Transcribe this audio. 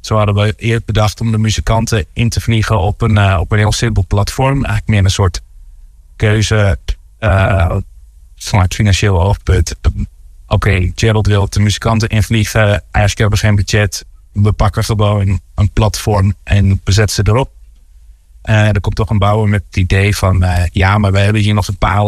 Zo hadden we eerst bedacht om de muzikanten in te vliegen op een heel simpel platform. Eigenlijk meer een soort keuze vanuit financieel oogpunt. Oké, Gerald wil de muzikanten invliegen. Eigenlijk hebben we geen budget. We pakken gewoon een platform en we zetten ze erop. Er komt toch een bouwer met het idee van... maar we hebben hier nog een paal